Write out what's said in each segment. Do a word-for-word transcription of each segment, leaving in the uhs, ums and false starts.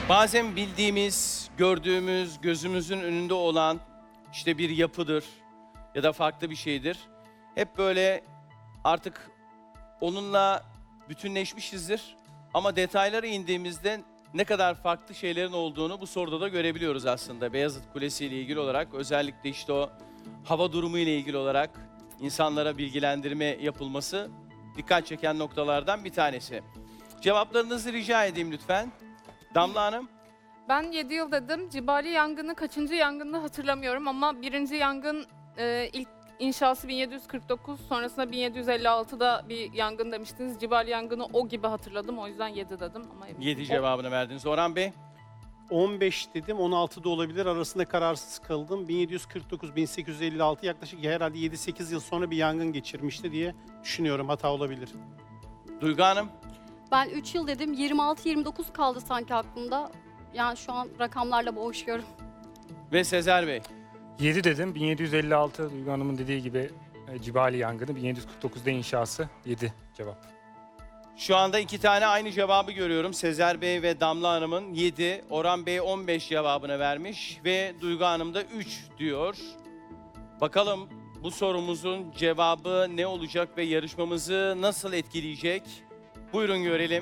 Bazen bildiğimiz, gördüğümüz, gözümüzün önünde olan işte bir yapıdır ya da farklı bir şeydir. Hep böyle artık onunla bütünleşmişizdir. Ama detaylara indiğimizde ne kadar farklı şeylerin olduğunu bu soruda da görebiliyoruz aslında. Beyazıt Kulesi ile ilgili olarak, özellikle işte o hava durumu ile ilgili olarak insanlara bilgilendirme yapılması dikkat çeken noktalardan bir tanesi. Cevaplarınızı rica edeyim lütfen. Damla Hanım. Ben yedi yıl dedim. Cibali yangını kaçıncı yangında hatırlamıyorum ama birinci yangın e, ilk inşası bin yedi yüz kırk dokuz, sonrasında bin yedi yüz elli altıda bir yangın demiştiniz. Cibali yangını o gibi hatırladım, o yüzden yedi dedim. Ama yedi cevabını verdiniz. Orhan Bey. on beş dedim, on altı da olabilir. Arasında kararsız kaldım. bin yedi yüz kırk dokuz bin sekiz yüz elli altı yaklaşık herhalde yedi sekiz yıl sonra bir yangın geçirmişti diye düşünüyorum. Hata olabilir. Duygu Hanım. Ben üç yıl dedim. yirmi altı yirmi dokuz kaldı sanki aklımda. Yani şu an rakamlarla boğuşuyorum. Ve Sezer Bey. yedi dedim. bin yedi yüz elli altı Duygu Hanım'ın dediği gibi e, Cibali yangını. bin yedi yüz kırk dokuzda inşası. yedi cevap. Şu anda iki tane aynı cevabı görüyorum. Sezer Bey ve Damla Hanım'ın yedi, Orhan Bey on beş cevabını vermiş ve Duygu Hanım da üç diyor. Bakalım bu sorumuzun cevabı ne olacak ve yarışmamızı nasıl etkileyecek? Buyurun görelim.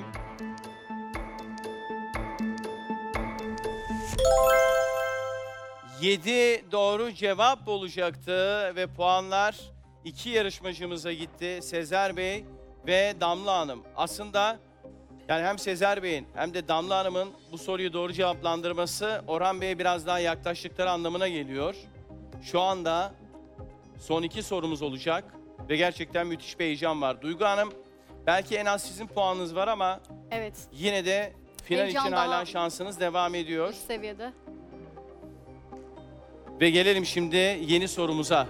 yedi doğru cevap olacaktı ve puanlar iki yarışmacımıza gitti. Sezer Bey ve Damla Hanım. Aslında yani hem Sezer Bey'in hem de Damla Hanım'ın bu soruyu doğru cevaplandırması Orhan Bey'e biraz daha yaklaştıkları anlamına geliyor. Şu anda son iki sorumuz olacak ve gerçekten müthiş bir heyecan var. Duygu Hanım, belki en az sizin puanınız var ama Evet, yine de final Heyecan için daha- hala şansınız devam ediyor. üst seviyede. Ve gelelim şimdi yeni sorumuza.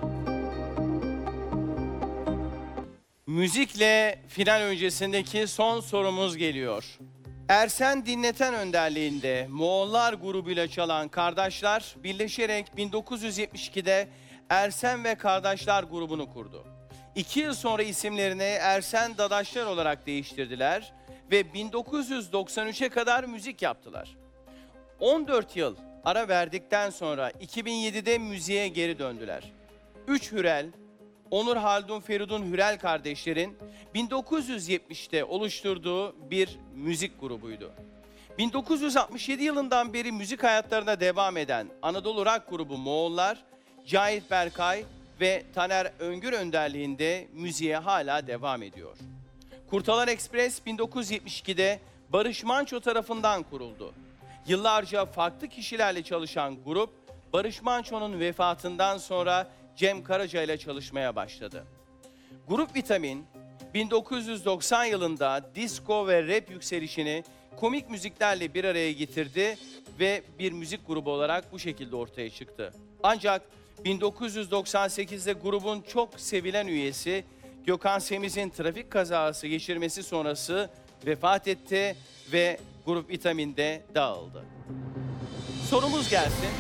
Müzikle final öncesindeki son sorumuz geliyor. Ersen Dinleten önderliğinde Moğollar grubuyla çalan Kardeşler birleşerek bin dokuz yüz yetmiş ikide Ersen ve Kardeşler grubunu kurdu. İki yıl sonra isimlerini Ersen Dadaşlar olarak değiştirdiler ve bin dokuz yüz doksan üçe kadar müzik yaptılar. on dört yıl ara verdikten sonra iki bin yedide müziğe geri döndüler. Üç Hürel, Onur Haldun Feridun Hürel kardeşlerin bin dokuz yüz yetmişte oluşturduğu bir müzik grubuydu. bin dokuz yüz altmış yedi yılından beri müzik hayatlarına devam eden Anadolu Rock grubu Moğollar, Cahit Berkay ve Taner Öngür önderliğinde müziğe hala devam ediyor. Kurtalan Express bin dokuz yüz yetmiş ikide Barış Manço tarafından kuruldu. Yıllarca farklı kişilerle çalışan grup, Barış Manço'nun vefatından sonra Cem Karaca ile çalışmaya başladı. Grup Vitamin, bin dokuz yüz doksan yılında disco ve rap yükselişini komik müziklerle bir araya getirdi ve bir müzik grubu olarak bu şekilde ortaya çıktı. Ancak bin dokuz yüz doksan sekizde grubun çok sevilen üyesi Gökhan Semiz'in trafik kazası geçirmesi sonrası vefat etti ve Grup Vitamin'de dağıldı. Sorumuz gelsin.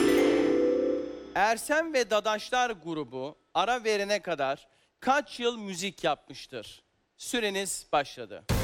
Ersen ve Dadaşlar grubu ara verene kadar kaç yıl müzik yapmıştır? Süreniz başladı.